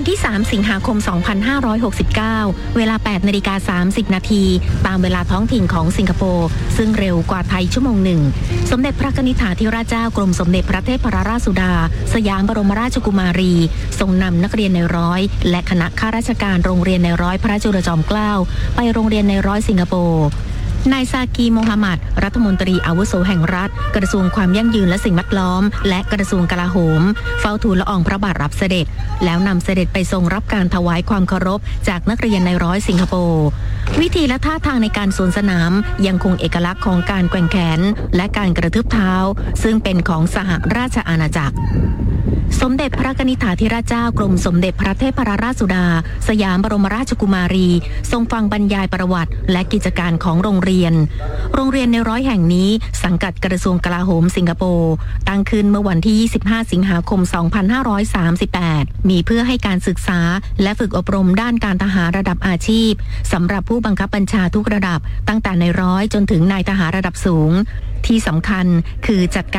ที่3สิงหาคม2569เวลา 8:30 น.ตามเวลาท้องถิ่นของสิงคโปร์ซึ่งเร็วกว่าไทยชั่วโมงหนึ่งสมเด็จพระกนิษฐาธิราชเจ้ากรมสมเด็จพระเทพรัตนราชสุดาสยามบรมราชกุมารีทรงนำนักเรียนในร้อยและคณะข้าราชการโรงเรียนในร้อยพระจุลจอมเกล้าไปโรงเรียนในร้อยสิงคโปร์นายซากีโมฮัมหมัดรัฐมนตรีอาวุโสแห่งรัฐกระทรวงความยั่งยืนและสิ่งแวดล้อมและกระทรวงกลาโหมเฝ้าทูลละอองพระบาทรับเสด็จแล้วนำเสด็จไปทรงรับการถวายความเคารพจากนักเรียนในร้อยสิงคโปร์วิธีและท่าทางในการสวนสนามยังคงเอกลักษณ์ของการแกว่งแขนและการกระทืบเท้าซึ่งเป็นของสหราชอาณาจักรสมเด็จพระกนิษฐาธิราชเจ้ากรมสมเด็จพระเทพรัตนราชสุดาสยามบรมราชกุมารีทรงฟังบรรยายประวัติและกิจการของโรงเรียนในร้อยแห่งนี้สังกัดกระทรวงกลาโหมสิงคโปร์ตั้งขึ้นเมื่อวันที่25สิงหาคม2538มีเพื่อให้การศึกษาและฝึกอบรมด้านการทหารระดับอาชีพสำหรับผู้บังคับบัญชาทุกระดับตั้งแต่ในร้อยจนถึงนายทหารระดับสูงที่สำคัญคือจัดการ